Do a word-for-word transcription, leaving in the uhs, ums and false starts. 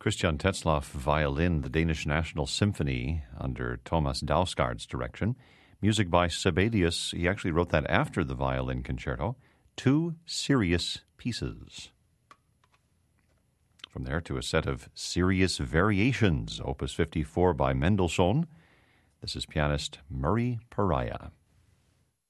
Christian Tetzlaff, violin, the Danish National Symphony under Thomas Dausgaard's direction. Music by Sibelius. He actually wrote that after the violin concerto. Two serious pieces. From there to a set of serious variations, Opus fifty-four by Mendelssohn. This is pianist Murray Pariah.